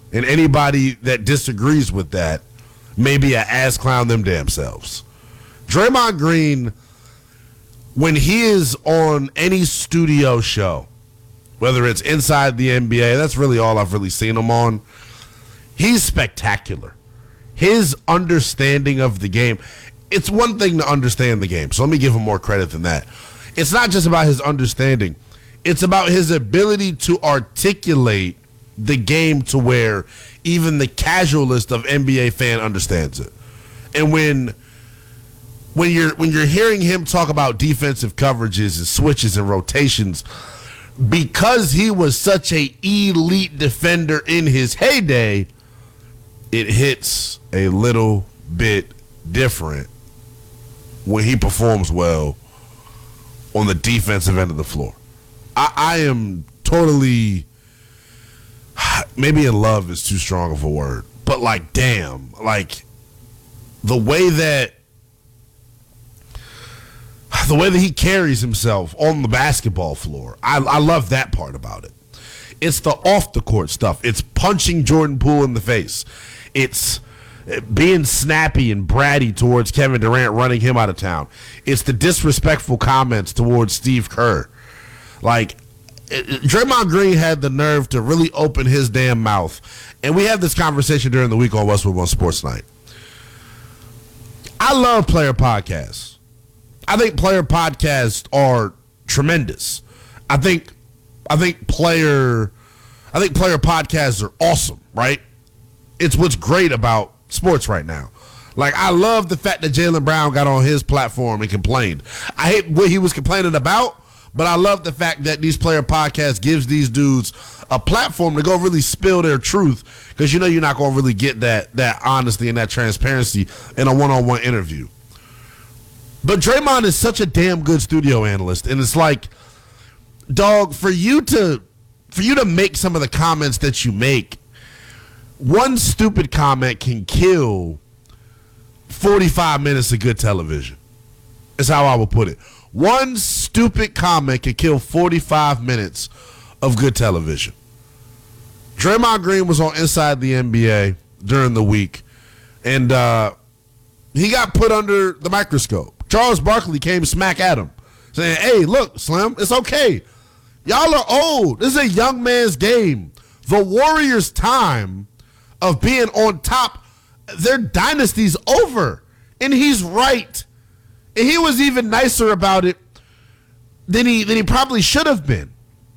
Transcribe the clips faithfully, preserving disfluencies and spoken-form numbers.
And anybody that disagrees with that may be an ass clown them damn selves. Draymond Green, when he is on any studio show, whether it's inside the N B A, that's really all I've really seen him on, he's spectacular. His understanding of the game, it's one thing to understand the game, so let me give him more credit than that. It's not just about his understanding. It's about his ability to articulate the game to where even the casualist of N B A fan understands it. And when when you're when you're hearing him talk about defensive coverages and switches and rotations, because he was such a elite defender in his heyday, it hits a little bit different when he performs well on the defensive end of the floor. I, I am totally, maybe in love is too strong of a word, but like, damn, like the way that, the way that he carries himself on the basketball floor, I, I love that part about it. It's the off the court stuff. It's punching Jordan Poole in the face. It's being snappy and bratty towards Kevin Durant, running him out of town. It's the disrespectful comments towards Steve Kerr. Like, Draymond Green had the nerve to really open his damn mouth. And we had this conversation during the week on Westwood One Sports Night. I love player podcasts. I think player podcasts are tremendous. I think I think player I think player podcasts are awesome, right? It's what's great about sports right now. Like, I love the fact that Jaylen Brown got on his platform and complained. I hate what he was complaining about, but I love the fact that these player podcasts gives these dudes a platform to go really spill their truth, because you know you're not going to really get that that honesty and that transparency in a one-on-one interview. But Draymond is such a damn good studio analyst, and it's like, dog, for you to for you to make some of the comments that you make, one stupid comment can kill forty-five minutes of good television. Is how I would put it. One stupid comment can kill forty-five minutes of good television. Draymond Green was on Inside the N B A during the week, and uh, he got put under the microscope. Charles Barkley came smack at him, saying, hey, look, Slim, it's okay. Y'all are old. This is a young man's game. The Warriors' time of being on top, their dynasty's over. And he's right. And he was even nicer about it than he than he probably should have been.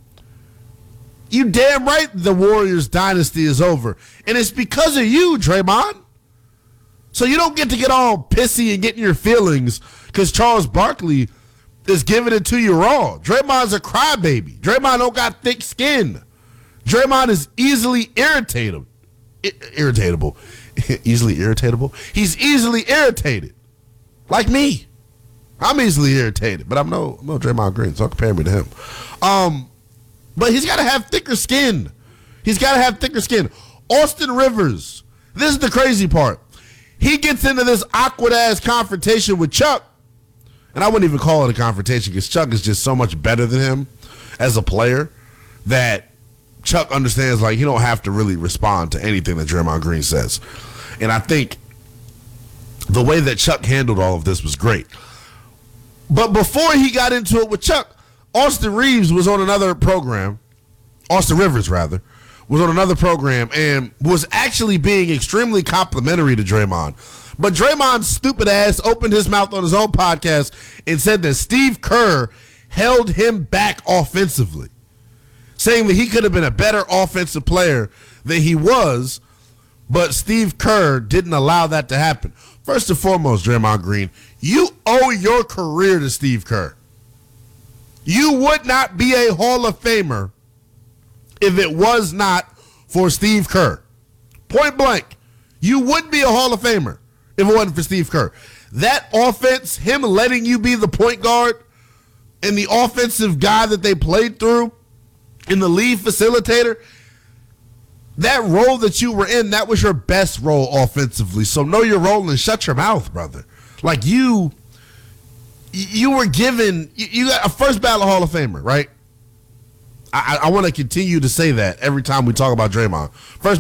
You damn right the Warriors' dynasty is over. And it's because of you, Draymond. So you don't get to get all pissy and get in your feelings because Charles Barkley is giving it to you raw. Draymond's a crybaby. Draymond don't got thick skin. Draymond is easily irritated. I- irritatable. easily irritatable? He's easily irritated. Like me. I'm easily irritated, but I'm no, I'm no Draymond Green, so don't compare me to him. Um, but he's got to have thicker skin. He's got to have thicker skin. Austin Rivers, this is the crazy part. He gets into this awkward-ass confrontation with Chuck, and I wouldn't even call it a confrontation because Chuck is just so much better than him as a player that Chuck understands, like, he don't have to really respond to anything that Draymond Green says. And I think the way that Chuck handled all of this was great. But before he got into it with Chuck, Austin Reeves was on another program, Austin Rivers, rather, was on another program and was actually being extremely complimentary to Draymond. But Draymond's stupid ass opened his mouth on his own podcast and said that Steve Kerr held him back offensively, saying that he could have been a better offensive player than he was, but Steve Kerr didn't allow that to happen. First and foremost, Draymond Green, you owe your career to Steve Kerr. You would not be a Hall of Famer if it was not for Steve Kerr. Point blank. You wouldn't be a Hall of Famer if it wasn't for Steve Kerr. That offense, him letting you be the point guard and the offensive guy that they played through and the lead facilitator, that role that you were in, that was your best role offensively. So know your role and shut your mouth, brother. Like, you, you were given, you, you got a first ballot Hall of Famer, right? I, I want to continue to say that every time we talk about Draymond. First